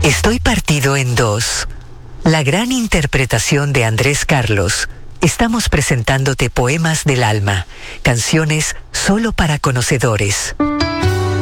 Estoy partido en dos. La gran interpretación de Andrés Carlos. Estamos presentándote Poemas del Alma, canciones solo para conocedores.